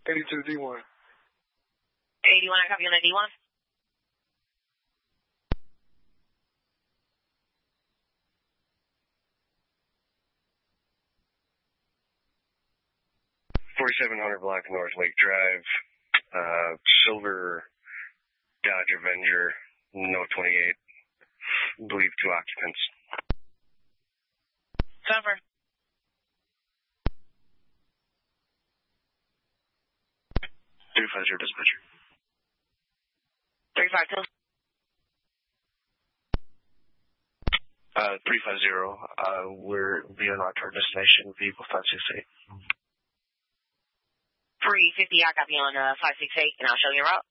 82 D1. 81, I copy on that D1. 4700 block North Lake Drive, silver Dodge Avenger, no 28, I believe 2 occupants. Cover. 350 dispatcher. 352. 350, we're being route to our destination, vehicle 568. 350, I copy on 568, and I'll show you a route.